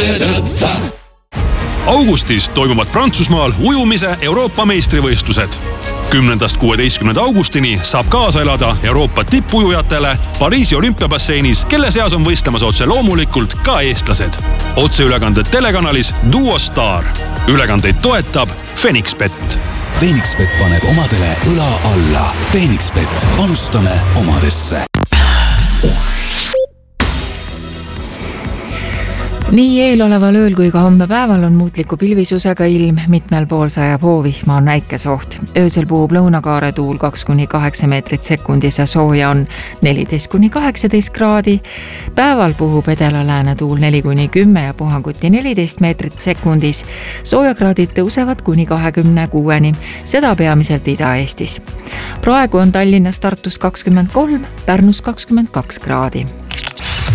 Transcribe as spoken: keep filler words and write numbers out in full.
seetõtta. Augustis toimuvad Prantsusmaal ujumise Euroopa meistrivõistlused. kümnendast kuueteistkümnenda augustini saab kaasa elada Euroopa tippujujatele Pariisi olümpiabasseinis, kelle seas on võistlemas otse loomulikult ka eestlased. Otseülekanded telekanalis Duo Star. Ülekandeid toetab Fenixbet. Fenixbet paneb omadele õla alla. Fenixbet, panustame omadesse. Nii eeloleval ööl kui ka homme päeval on muutliku pilvisusega ilm, mitmel pool sajab hoovihma on näikesoht. Öösel puhub lõunakaare tuul kaks kuni kaheksa meetrit sekundis ja sooja on neliteist kuni kaheksateist kraadi. Päeval puhub edela-lääne tuul neli kuni kümme ja puhanguti neliteist meetrit sekundis. Soojakraadid tõusevad kuni kahekümne kuueni, seda peamiselt Ida-Eestis. Praegu on Tallinnas Tartus kakskümmend kolm, Pärnus kakskümmend kaks kraadi.